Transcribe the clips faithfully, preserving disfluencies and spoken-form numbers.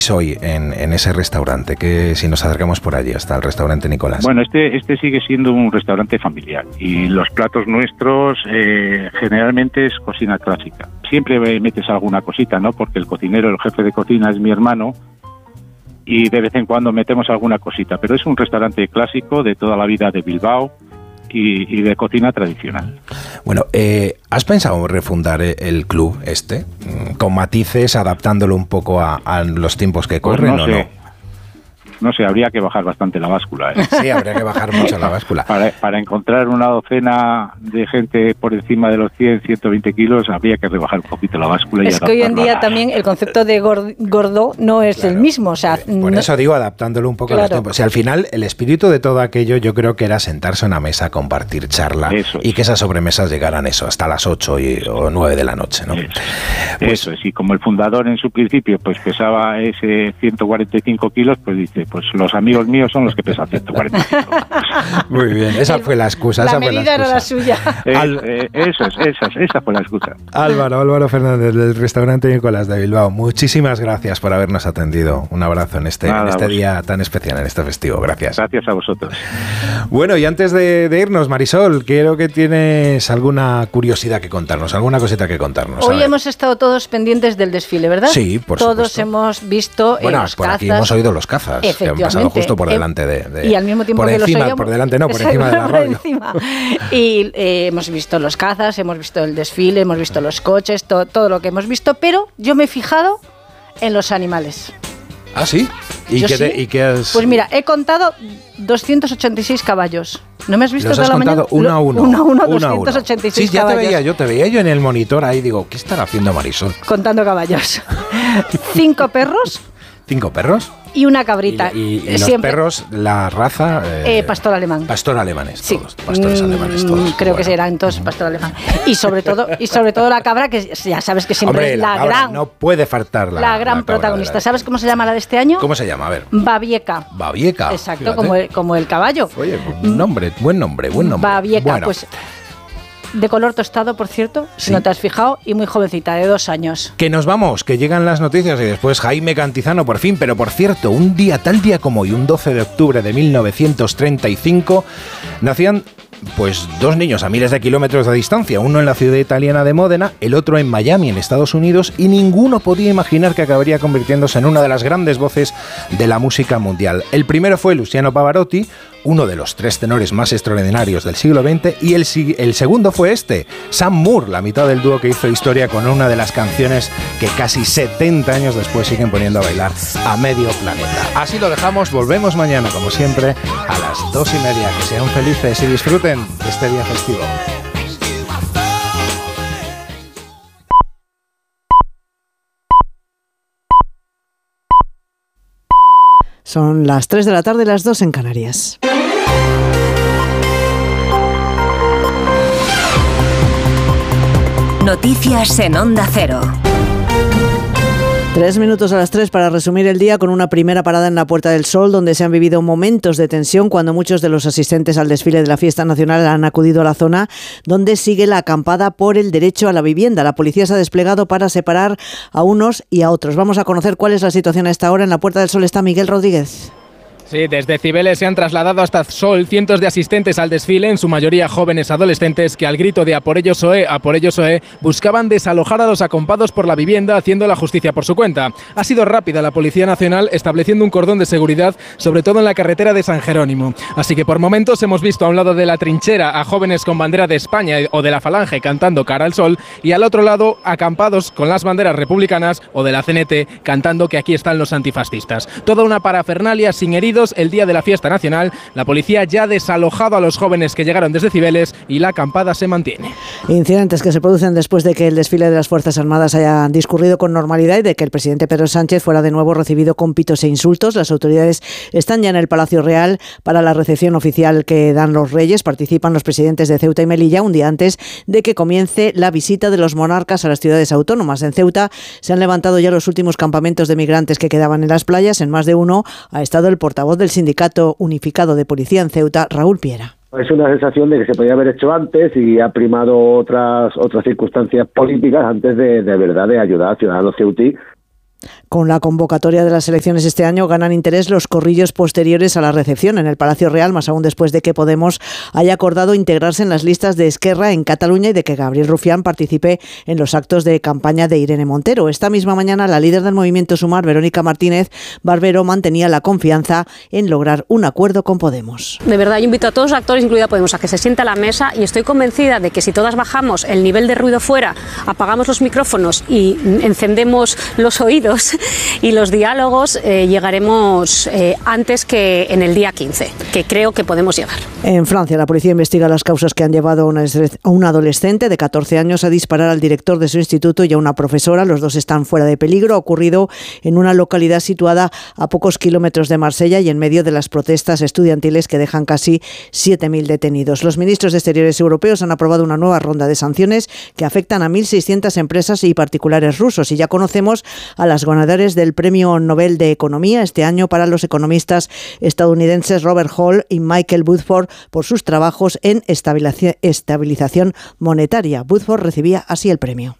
hoy en, en ese restaurante? Que si nos acercamos por allí hasta el restaurante Nicolás. Bueno, este este sigue siendo un restaurante familiar y los platos nuestros eh, generalmente es cocina clásica. Siempre metes alguna cosita, ¿no? Porque el cocinero, el jefe de cocina es mi hermano y de vez en cuando metemos alguna cosita, pero es un restaurante clásico de toda la vida de Bilbao y, y de cocina tradicional. Bueno, eh, ¿has pensado refundar el club este? Con matices, adaptándolo un poco a, a los tiempos que corren, pues no ¿o sé. no? No sé, habría que bajar bastante la báscula, ¿eh? Sí, habría que bajar mucho la báscula. Para, para encontrar una docena de gente por encima de los cien, ciento veinte kilos, habría que rebajar un poquito la báscula. Es y que hoy en día a... también el concepto de gordo no es claro, el mismo. O sea, por no... eso digo, adaptándolo un poco claro. a los tiempos. O sea, al final, el espíritu de todo aquello yo creo que era sentarse a una mesa, compartir charla eso y es. que esas sobremesas llegaran eso, hasta las ocho y, o nueve de la noche, ¿no? Eso, pues, eso es, y como el fundador en su principio pues pesaba ese ciento cuarenta y cinco kilos, pues dice, pues los amigos míos son los que pesan ciento cuarenta y cinco. Muy bien, esa fue la excusa. La esa medida fue la era la suya. Eh, Al... eh, eso es, esa, esa fue la excusa. Álvaro, Álvaro Fernández del restaurante Nicolás de Bilbao, muchísimas gracias por habernos atendido. Un abrazo en este, Nada, en este día tan especial, en este festivo. Gracias. Gracias a vosotros. Bueno, y antes de, de irnos, Marisol, creo que tienes alguna curiosidad que contarnos, alguna cosita que contarnos. Hoy hemos estado todos pendientes del desfile, ¿verdad? Sí, por todos supuesto. Todos hemos visto bueno, eh, los por cazas. aquí hemos oído los cazas, que han pasado justo por delante de, de y al mismo tiempo por que encima, los oíamos, por delante no, por encima de la radio. Y eh, hemos visto los cazas, hemos visto el desfile, hemos visto los coches, to, todo lo que hemos visto, pero yo me he fijado en los animales. ¿Ah, sí? ¿Y, qué, sí. Te, ¿Y qué has...? Pues mira, he contado doscientos ochenta y seis caballos. ¿No me has visto ¿Los toda has la contado mañana? uno a uno? Uno a uno, uno doscientos ochenta y seis sí, ya caballos. te veía yo, te veía yo en el monitor ahí, digo, ¿qué estará haciendo Marisol? Contando caballos. Cinco perros. ¿Cinco perros? Y una cabrita. Y, y, y los Siempre. perros, la raza... Eh, eh, pastor alemán. Pastor alemanes, sí. todos. Pastores alemanes, todos. Creo bueno. que serán todos pastor alemán. Y sobre todo y sobre todo la cabra, que ya sabes que siempre Hombre, es la, la gran... No puede faltar la La gran la protagonista. la... ¿Sabes cómo se llama la de este año? ¿Cómo se llama? A ver. Babieca. Babieca. Exacto, como el, como el caballo. Oye, buen nombre, buen nombre, buen nombre. Babieca, bueno. pues... De color tostado, por cierto, ¿Sí? si no te has fijado, y muy jovencita, de dos años. Que nos vamos, que llegan las noticias y después Jaime Cantizano por fin, pero por cierto, un día, tal día como hoy, un doce de octubre de mil novecientos treinta y cinco, nacían pues dos niños a miles de kilómetros de distancia, uno en la ciudad italiana de Módena, el otro en Miami, en Estados Unidos, y ninguno podía imaginar que acabaría convirtiéndose en una de las grandes voces de la música mundial. El primero fue Luciano Pavarotti, uno de los tres tenores más extraordinarios del siglo veinte, y el, el segundo fue este, Sam Moore, la mitad del dúo que hizo historia con una de las canciones que casi setenta años después siguen poniendo a bailar a medio planeta. Así lo dejamos, volvemos mañana, como siempre, a las dos y media. Que sean felices y disfruten de este día festivo. Son las tres de la tarde, las dos en Canarias. Noticias en Onda Cero. Tres minutos a las tres para resumir el día con una primera parada en la Puerta del Sol, donde se han vivido momentos de tensión cuando muchos de los asistentes al desfile de la fiesta nacional han acudido a la zona donde sigue la acampada por el derecho a la vivienda. La policía se ha desplegado para separar a unos y a otros. Vamos a conocer cuál es la situación a esta hora. En la Puerta del Sol está Miguel Rodríguez. Sí, desde Cibeles se han trasladado hasta Sol cientos de asistentes al desfile, en su mayoría jóvenes adolescentes, que al grito de "a por ellos O E, a por ellos O E", buscaban desalojar a los acompados por la vivienda, haciendo la justicia por su cuenta. Ha sido rápida la Policía Nacional, estableciendo un cordón de seguridad, sobre todo en la carretera de San Jerónimo. Así que por momentos hemos visto a un lado de la trinchera a jóvenes con bandera de España o de la Falange cantando "Cara al Sol", y al otro lado acampados con las banderas republicanas o de la C N T cantando que aquí están los antifascistas. Toda una parafernalia sin heridos. El día de la fiesta nacional, la policía ya ha desalojado a los jóvenes que llegaron desde Cibeles y la acampada se mantiene. Incidentes que se producen después de que el desfile de las Fuerzas Armadas haya discurrido con normalidad y de que el presidente Pedro Sánchez fuera de nuevo recibido con pitos e insultos. Las autoridades están ya en el Palacio Real para la recepción oficial que dan los reyes. Participan los presidentes de Ceuta y Melilla un día antes de que comience la visita de los monarcas a las ciudades autónomas. En Ceuta se han levantado ya los últimos campamentos de migrantes que quedaban en las playas. En más de uno ha estado el portavoz del Sindicato Unificado de Policía en Ceuta, Raúl Piera. Es una sensación de que se podía haber hecho antes y ha primado otras otras circunstancias políticas antes de, de verdad de ayudar a ciudadanos ceutí. Con la convocatoria de las elecciones este año ganan interés los corrillos posteriores a la recepción en el Palacio Real, más aún después de que Podemos haya acordado integrarse en las listas de Esquerra en Cataluña y de que Gabriel Rufián participe en los actos de campaña de Irene Montero. Esta misma mañana, la líder del movimiento Sumar, Verónica Martínez Barbero, mantenía la confianza en lograr un acuerdo con Podemos. De verdad, yo invito a todos los actores, incluida Podemos, a que se sienta a la mesa y estoy convencida de que si todas bajamos el nivel de ruido fuera, apagamos los micrófonos y encendemos los oídos y los diálogos, eh, llegaremos eh, antes que en el día quince, que creo que podemos llegar. En Francia, la policía investiga las causas que han llevado a una, a una adolescente de catorce años a disparar al director de su instituto y a una profesora. Los dos están fuera de peligro. Ha ocurrido en una localidad situada a pocos kilómetros de Marsella y en medio de las protestas estudiantiles que dejan casi siete mil detenidos. Los ministros de Exteriores europeos han aprobado una nueva ronda de sanciones que afectan a mil seiscientas empresas y particulares rusos. Y ya conocemos a las ganadoras del Premio Nobel de Economía este año para los economistas estadounidenses Robert Hall y Michael Woodford por sus trabajos en estabilización monetaria. Woodford recibía así el premio.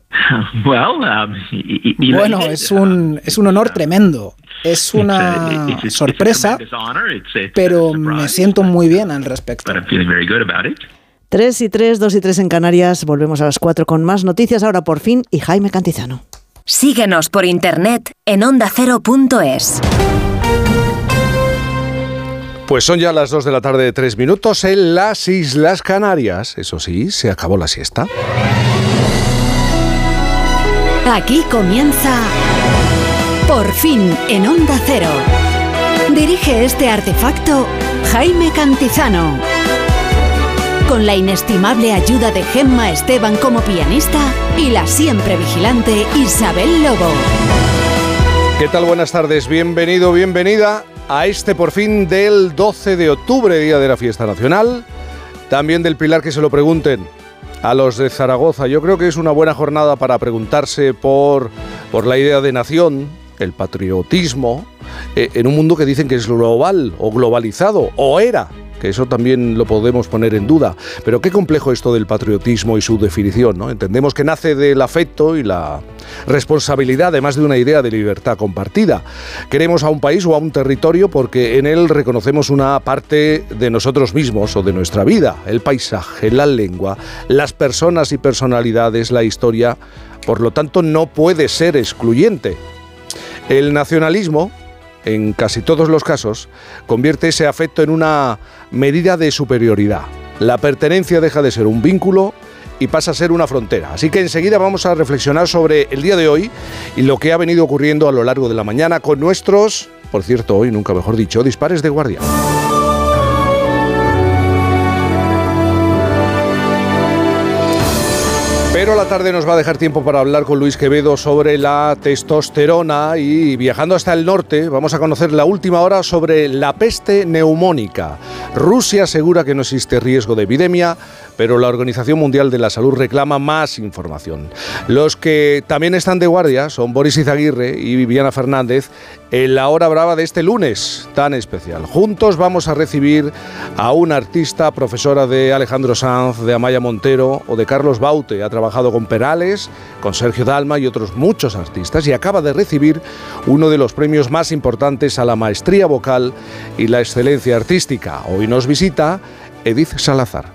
Bueno, es un, es un honor tremendo. Es una sorpresa, pero me siento muy bien al respecto. tres y tres, dos y tres en Canarias. Volvemos a las cuatro con más noticias. Ahora por fin y Jaime Cantizano. Síguenos por internet en onda cero punto es. Pues son ya las dos de la tarde de tres minutos en las Islas Canarias. Eso sí, se acabó la siesta. Aquí comienza Por fin en Onda Cero. Dirige este artefacto Jaime Cantizano. Con la inestimable ayuda de Gemma Esteban como pianista y la siempre vigilante Isabel Lobo. ¿Qué tal? Buenas tardes. Bienvenido, bienvenida a este Por fin del doce de octubre, día de la fiesta nacional. También del Pilar, que se lo pregunten a los de Zaragoza. Yo creo que es una buena jornada para preguntarse por, por la idea de nación, el patriotismo, eh, en un mundo que dicen que es global o globalizado, o era, que eso también lo podemos poner en duda. Pero qué complejo esto del patriotismo y su definición, ¿no? Entendemos que nace del afecto y la responsabilidad, además de una idea de libertad compartida. Queremos a un país o a un territorio porque en él reconocemos una parte de nosotros mismos o de nuestra vida, el paisaje, la lengua, las personas y personalidades, la historia. Por lo tanto, no puede ser excluyente. El nacionalismo, en casi todos los casos, convierte ese afecto en una medida de superioridad. La pertenencia deja de ser un vínculo y pasa a ser una frontera. Así que enseguida vamos a reflexionar sobre el día de hoy y lo que ha venido ocurriendo a lo largo de la mañana con nuestros, por cierto, hoy nunca mejor dicho, dispares de guardia. Pero la tarde nos va a dejar tiempo para hablar con Luis Quevedo sobre la testosterona y viajando hasta el norte vamos a conocer la última hora sobre la peste neumónica. Rusia asegura que no existe riesgo de epidemia, pero la Organización Mundial de la Salud reclama más información. Los que también están de guardia son Boris Izaguirre y Viviana Fernández en la hora brava de este lunes tan especial. Juntos vamos a recibir a una artista, profesora de Alejandro Sanz, de Amaya Montero o de Carlos Baute. Ha trabajado con Perales, con Sergio Dalma y otros muchos artistas y acaba de recibir uno de los premios más importantes a la maestría vocal y la excelencia artística. Hoy nos visita Edith Salazar.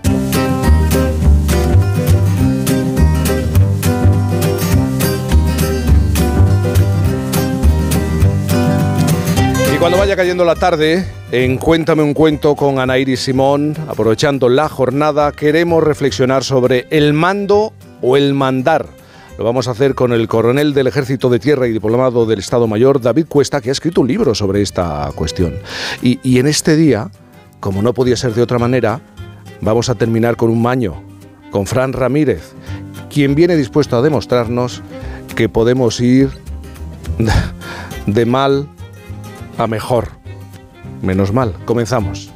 Y cuando vaya cayendo la tarde, en Cuéntame un cuento con Ana Iris Simón, aprovechando la jornada, queremos reflexionar sobre el mando o el mandar. Lo vamos a hacer con el coronel del Ejército de Tierra y diplomado del Estado Mayor, David Cuesta, que ha escrito un libro sobre esta cuestión. Y, y en este día, como no podía ser de otra manera, vamos a terminar con un maño, con Fran Ramírez, quien viene dispuesto a demostrarnos que podemos ir de mal a mejor. Menos mal. Comenzamos.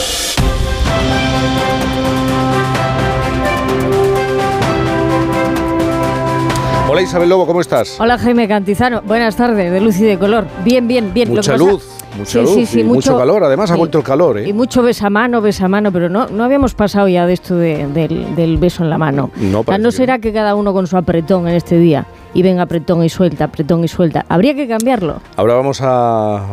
Hola Isabel Lobo, ¿cómo estás? Hola Jaime Cantizano, buenas tardes, de luz y de color. Bien, bien, bien. Mucha luz, mucha sí, luz sí, sí, y mucho, mucho calor. Además sí, ha vuelto el calor, ¿eh? Y mucho besamano, besamano, pero no, no habíamos pasado ya de esto de, del, del beso en la mano. No, o sea, ¿no será que cada uno con su apretón en este día y venga apretón y suelta, apretón y suelta. ¿Habría que cambiarlo? Ahora vamos a